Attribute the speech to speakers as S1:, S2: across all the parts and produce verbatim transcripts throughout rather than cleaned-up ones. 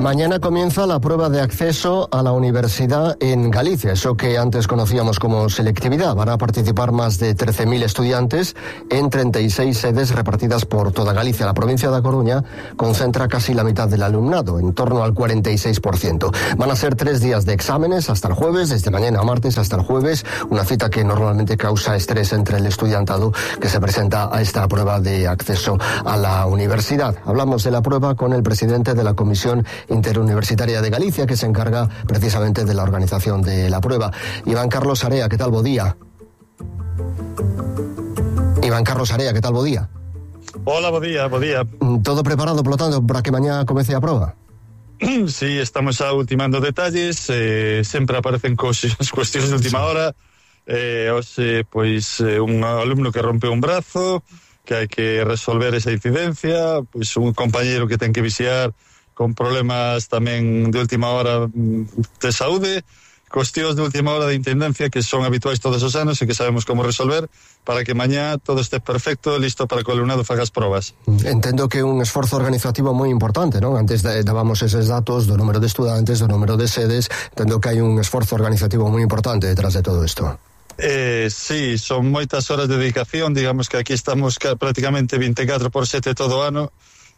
S1: Mañana comienza la prueba de acceso a la universidad en Galicia, eso que antes conocíamos como selectividad. Van a participar más de trece mil estudiantes en treinta y seis sedes repartidas por toda Galicia. La provincia de A Coruña concentra casi la mitad del alumnado, en torno al cuarenta y seis por ciento. Van a ser tres días de exámenes hasta el jueves, desde mañana a martes hasta el jueves, una cita que normalmente causa estrés entre el estudiantado que se presenta a esta prueba de acceso a la universidad. Hablamos de la prueba con el presidente de la Comisión Interuniversitaria de Galicia, que se encarga precisamente de la organización de la prueba. Iván Carlos Area, ¿qué tal? Bo día. Iván Carlos Area, ¿qué tal? Bo día.
S2: Hola, bo día, bo día.
S1: Todo preparado, por lo tanto, para que mañana comece a prueba?
S2: Sí, estamos xa ultimando detalles, eh, sempre aparecen cosas, cuestiones de última hora. Eh, hoxe, pois, eh, un alumno que rompe un brazo, que hai que resolver esa incidencia, pois un compañeiro que ten que vixiar con problemas tamén de última hora de saúde, cuestións de última hora de intendencia que son habituais todos os anos e que sabemos como resolver para que mañá todo este perfecto, listo para que o alumnado faga as probas.
S1: Entendo que é un esforzo organizativo moi importante, non? Antes dábamos eses datos do número de estudantes, do número de sedes, entendo que hai un esforzo organizativo moi importante detrás de todo isto.
S2: Eh, sí, son moitas horas de dedicación, digamos que aquí estamos prácticamente vinte e catro por sete todo o ano,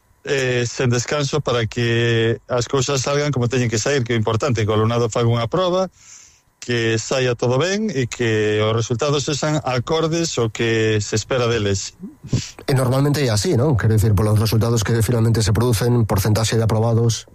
S2: eh, sen descanso para que as cousas salgan como teñen que sair, que é importante, que o alumnado faga unha proba, que saia todo ben e que os resultados sexan acordes ao que se espera deles.
S1: E normalmente é así, non? Quero dicir, polos resultados que finalmente se producen, porcentaxe de aprobados...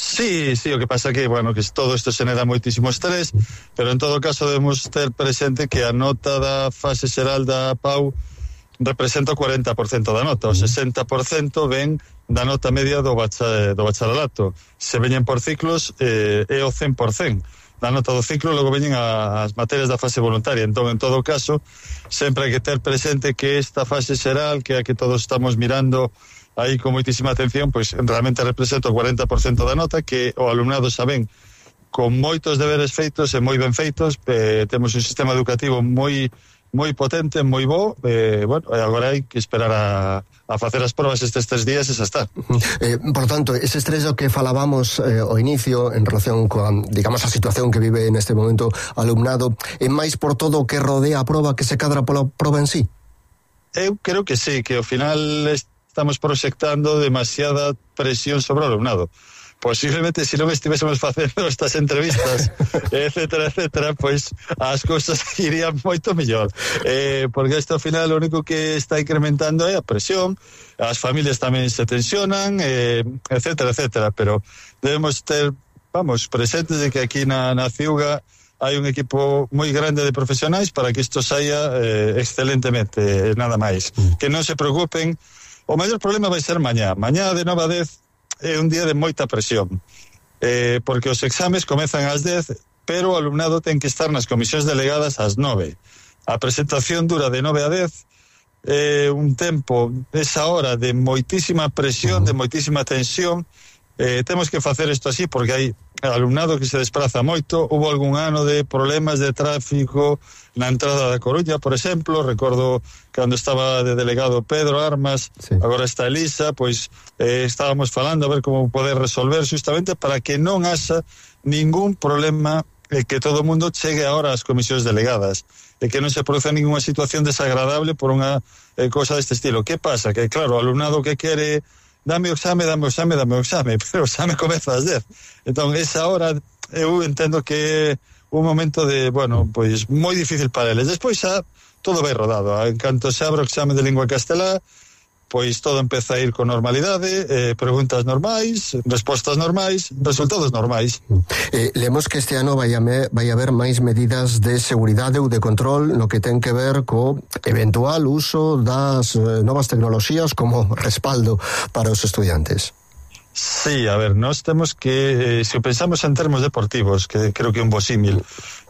S2: Sí, sí, o que pasa que, bueno, que todo isto xenera moitísimo estrés, pero en todo caso debemos ter presente que a nota da fase xeral da P A U representa o cuarenta por cento da nota, o sesenta por cento ven da nota media do, bacha, do bacharelato. Se veñen por ciclos, eh, é o cen por cento da nota do ciclo, logo veñen a, as materias da fase voluntaria. Entón, en todo caso, sempre hai que ter presente que esta fase xeral, que é a que todos estamos mirando aí con moitísima atención, pois realmente representa o cuarenta por cento da nota, que o alumnado xa ven con moitos deberes feitos e moi ben feitos. Eh, temos un sistema educativo moi moi potente, moi bo, eh, bueno, agora hai que esperar a, a facer as probas estes tres días e xa está.
S1: Eh, por tanto, ese estrés do que falábamos eh, ao inicio en relación coa, digamos, a situación que vive neste momento alumnado, é máis por todo o que rodea a proba que se cadra pola proba en sí?
S2: Eu creo que sí, que ao final estamos proxectando demasiada presión sobre o alumnado. Posiblemente se non estivésemos facendo estas entrevistas, etcétera, etcétera, pois as cousas irían moito mellor. Eh, porque isto ao final o único que está incrementando é a presión, as familias tamén se tensionan, eh, etcétera, etcétera, pero debemos ter, vamos, presentes de que aquí na, na Ciuga hai un equipo moi grande de profesionais para que isto saia eh, excelentemente, nada máis. Que non se preocupen. O maior problema vai ser mañá. Mañá de nove a dez é un día de moita presión, eh, porque os exames comezan ás dez, pero o alumnado ten que estar nas comisións delegadas ás nove. A presentación dura de nove a dez, eh, un tempo, esa hora de moitísima presión, de moitísima tensión. Eh, temos que facer isto así porque hai alumnado que se despraza moito. Hubo algún ano de problemas de tráfico na entrada da Coruña, por exemplo. Recordo cando estaba de delegado Pedro Armas, sí. Agora está Elisa, pois eh, estábamos falando a ver como poder resolver justamente para que non haxa ningún problema, eh, que todo o mundo chegue ahora ás comisións delegadas e que non se produza ninguna situación desagradable por unha eh, cosa deste estilo. Que pasa? Que claro, o alumnado que quere dame o exame, dame o exame, dame o exame, pero o exame comeza ás dez. Entón, esa hora eu entendo que é un momento de, bueno, pois moi difícil para eles. Despois xa todo vai rodado. En canto se abre o exame de lingua castelá, pois todo empeza a ir con normalidade, eh, preguntas normais, respostas normais, resultados normais.
S1: Eh, lemos que este ano vai, a me, vai haber máis medidas de seguridade ou de control no que ten que ver co eventual uso das eh, novas tecnoloxías como respaldo para os estudiantes.
S2: Sí, a ver, nós temos que, eh, se o pensamos en termos deportivos, que creo que é un bo símil,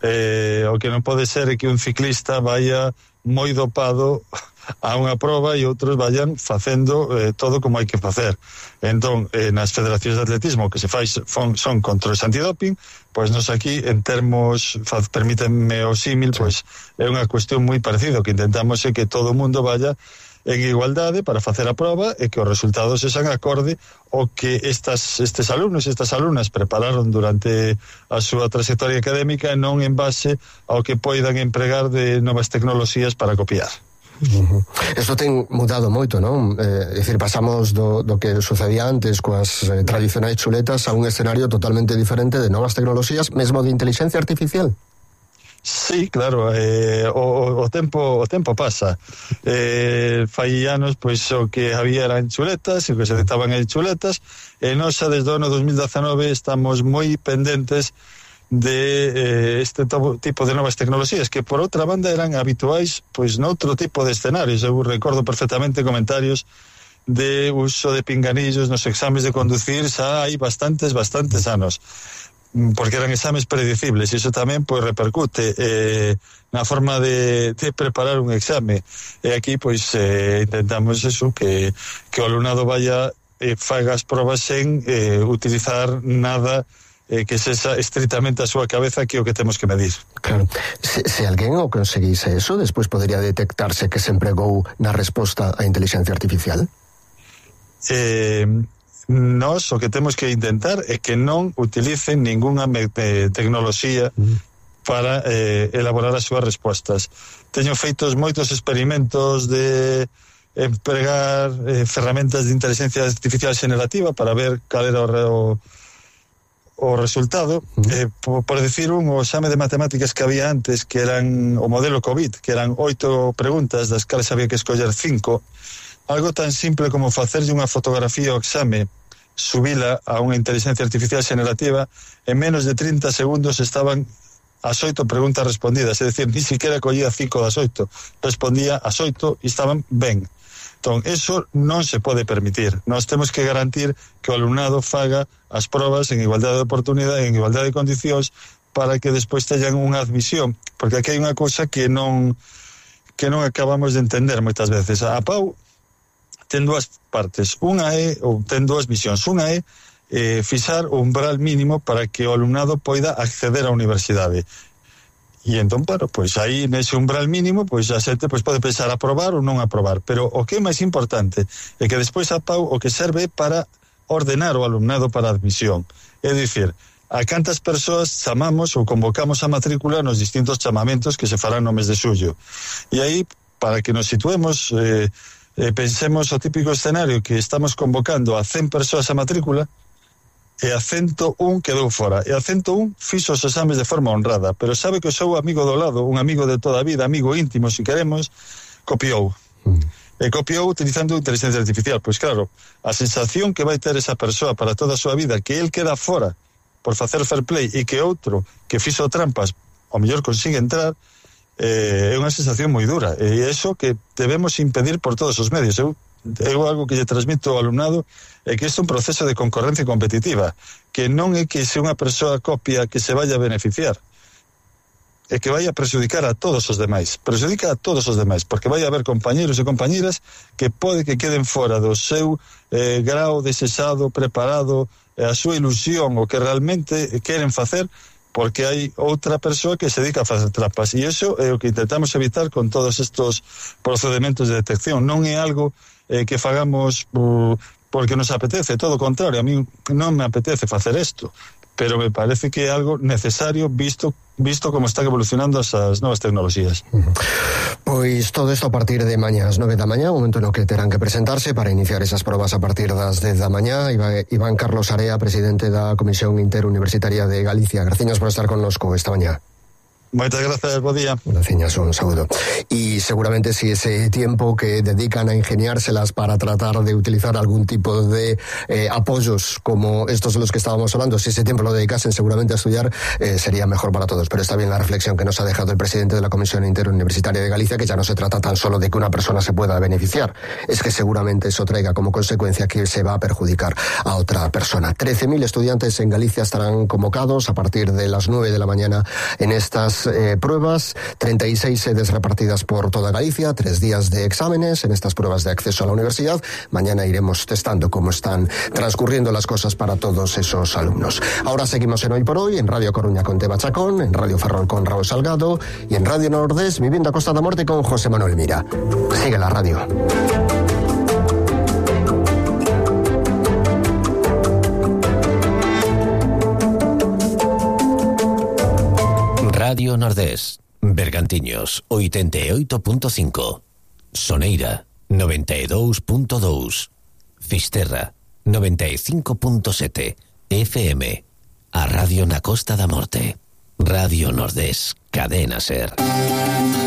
S2: eh, o que non pode ser é que un ciclista vaya moi dopado a unha proba e outros vayan facendo eh, todo como hai que facer. Entón, eh, nas federacións de atletismo que se fai son, son controles antidoping, pois nos aquí, en termos, faz, permítanme o símil, pois é unha cuestión moi parecida. O que intentamos é que todo o mundo vaya en igualdade para facer a proba e que os resultados sexan acorde o que estas, estes alumnos e estas alumnas prepararon durante a súa trayectoria académica e non en base ao que poidan empregar de novas tecnoloxías para copiar.
S1: Uh-huh. Isto ten mudado moito, non? Eh, é dicir, pasamos do, do que sucedía antes coas eh, tradicionais chuletas a un escenario totalmente diferente de novas tecnoloxías, mesmo de inteligencia artificial.
S2: Sí, claro, eh, o, o tempo o tempo pasa. Eh, fai anos pois o que había eran chuletas, e o que se dictaban en chuletas, e nós xa desde o ano dos mil dezanove estamos moi pendentes de eh, este tipo de novas tecnoloxías que por outra banda eran habituais pois noutro tipo de escenarios. Eu recordo perfectamente comentarios de uso de pinganillos nos exames de conducir xa hai bastantes, bastantes anos, porque eran exames predicibles, e iso tamén pois repercute eh, na forma de, de preparar un exame. E aquí pois eh, intentamos eso, que, que o alumnado vaya e eh, faga as probas sen eh, utilizar nada eh, que sexa estritamente a súa cabeza, que é o que temos que medir.
S1: Claro. Se, se alguén o conseguise eso, despois podería detectarse que se empregou na resposta á inteligencia artificial?
S2: Eh... Nós o que temos que intentar é que non utilicen ningunha eh, tecnoloxía para eh, elaborar as súas respostas. Teño feitos moitos experimentos de empregar eh, ferramentas de inteligencia artificial generativa para ver cal era o, o resultado. Eh, por, por decir un, o exame de matemáticas que había antes, que eran o modelo COVID, que eran oito preguntas, das cales había que escoller cinco. Algo tan simple como facerlle unha fotografía ao exame, subila a unha inteligencia artificial generativa, en menos de trinta segundos estaban as oito preguntas respondidas, é dicir, ni siquiera collía cinco das oito, respondía as oito e estaban ben. Entón, eso non se pode permitir. Nós temos que garantir que o alumnado faga as probas en igualdade de oportunidade, en igualdade de condicións, para que despois teñan unha admisión, porque aquí hai unha cousa que non que non acabamos de entender moitas veces. A P A U ten dúas partes. Unha é, ou ten dúas visións. Unha é eh, fixar o umbral mínimo para que o alumnado poida acceder á universidade. E entón, claro, pois aí nese umbral mínimo, pois a xente pois pode pensar aprobar ou non aprobar. Pero o que é máis importante é que despois a P A U o que serve para ordenar o alumnado para a admisión. É dicir, a cantas persoas chamamos ou convocamos a matrícula nos distintos chamamentos que se farán no mes de xullo. E aí, para que nos situemos... Eh, Eh, pensemos o típico escenario que estamos convocando a cen persoas a matrícula e a ciento un quedou fora, e a ciento un fixo os exames de forma honrada, pero sabe que o seu amigo do lado, un amigo de toda a vida, amigo íntimo si queremos, copiou mm. e copiou utilizando inteligencia artificial. Pois claro, a sensación que vai ter esa persoa para toda a súa vida, que el queda fora por facer fair play e que outro que fixo trampas ao mellor consigue entrar, Eh, é unha sensación moi dura, e é iso que debemos impedir por todos os medios. Eu, eu algo que lle transmito ao alumnado é que isto é un proceso de concorrencia competitiva, que non é que se unha persoa copia que se vaya a beneficiar, é que vai a prejudicar a todos os demais, prejudica a todos os demais, porque vai a haber compañeros e compañeras que pode que queden fora do seu eh, grau desexado, preparado, eh, a súa ilusión, o que realmente queren facer, porque hai outra persoa que se dedica a facer trampas, e iso é o que intentamos evitar con todos estos procedementos de detección. Non é algo eh, que fagamos uh, porque nos apetece, todo o contrario, a mí non me apetece facer isto, pero me parece que é algo necesario visto visto como están evolucionando esas novas tecnoloxías.
S1: Pois todo isto a partir de mañá ás nove da mañá, o momento no que terán que presentarse para iniciar esas probas a partir das dez da mañá. Iván Carlos Area, presidente da Comisión Interuniversitaria de Galicia. Graciñas por estar connosco esta mañá.
S2: Moitas gracias, bo día.
S1: Graciñas, un saludo. Y seguramente si ese tiempo que dedican a ingeniárselas para tratar de utilizar algún tipo de eh, apoyos como estos de los que estábamos hablando, si ese tiempo lo dedicasen seguramente a estudiar, eh, sería mejor para todos. Pero está bien la reflexión que nos ha dejado el presidente de la Comisión Interuniversitaria de Galicia, que ya no se trata tan solo de que una persona se pueda beneficiar, es que seguramente eso traiga como consecuencia que se va a perjudicar a otra persona. trece mil estudiantes en Galicia estarán convocados a partir de las nueve de la mañana en estas estas eh, pruebas, treinta y seis sedes repartidas por toda Galicia, tres días de exámenes en estas pruebas de acceso a la universidad. Mañana iremos testando cómo están transcurriendo las cosas para todos esos alumnos. Ahora seguimos en Hoy por Hoy, en Radio Coruña con Teba Chacón, en Radio Ferrol con Raúl Salgado y en Radio Nordés, Viviendo a Costa da Morte con José Manuel Mira. Sigue la radio.
S3: Radio Nordés, Bergantiños, oitenta e oito punto cinco, Soneira, noventa e dous punto dous, Fisterra, noventa e cinco punto sete, F M, a Radio na Costa da Morte. Radio Nordés, Cadena Ser.